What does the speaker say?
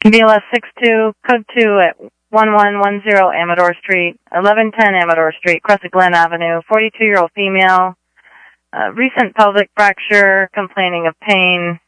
BLS 62, code 2 at 1110 Amador Street, 1110 Amador Street, Crescent Glen Avenue, 42-year-old female, recent pelvic fracture, complaining of pain,